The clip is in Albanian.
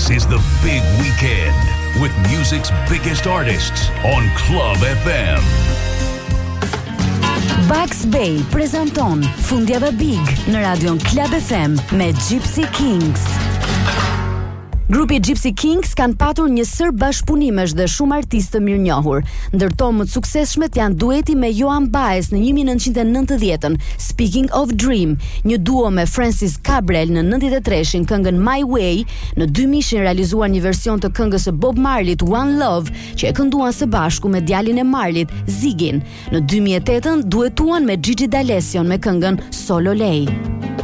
This is the big weekend with music's biggest artists on Club FM. Bugs Bay prezanton Fundjava Big në radion Club FM me Gypsy Kings. Grupi Gypsy Kings kanë patur një sër bashkëpunimesh dhe shumë artistë të mirënjohur. Ndërto më të suksesshmet janë dueti me Joan Baez në 1990-ën, Speaking of Dream, një duo me Francis Cabrel në 93-shin këngën My Way, në 2000-shin realizuar një version të këngës së Bob Marleyt One Love, që e kënduan së bashku me djalin e Marleyt, Ziggin. Në 2008-ën duetuan me Gigi D'Alession me këngën Solo Lei.